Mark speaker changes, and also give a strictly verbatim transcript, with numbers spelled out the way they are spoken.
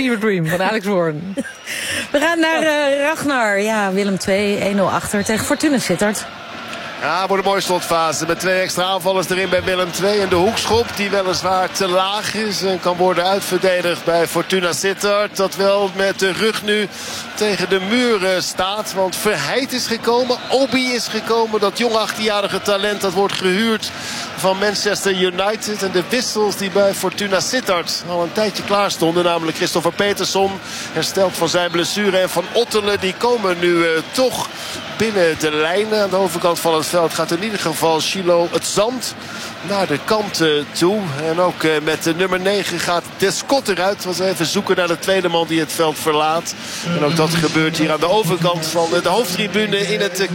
Speaker 1: Fever Dream van Alex Warren.
Speaker 2: We gaan naar uh, Ragnar. Ja, Willem twee, één nul achter tegen Fortuna Sittard.
Speaker 3: Ja, wordt een mooie slotfase met twee extra aanvallers erin bij Willem twee. En de hoekschop die weliswaar te laag is en kan worden uitverdedigd bij Fortuna Sittard. Dat wel met de rug nu tegen de muur staat. Want Verheid is gekomen, Obi is gekomen. Dat jong achttienjarige talent dat wordt gehuurd van Manchester United. En de wissels die bij Fortuna Sittard al een tijdje klaar stonden. Namelijk Christopher Peterson, hersteld van zijn blessure. En Van Ottelen, die komen nu uh, toch binnen de lijnen. Aan de overkant van het veld gaat in ieder geval Chilo het zand naar de kant uh, toe. En ook uh, met de nummer negen gaat Descott eruit. We even zoeken naar de tweede man die het veld verlaat. En ook dat gebeurt hier aan de overkant van de hoofdtribune in het uh,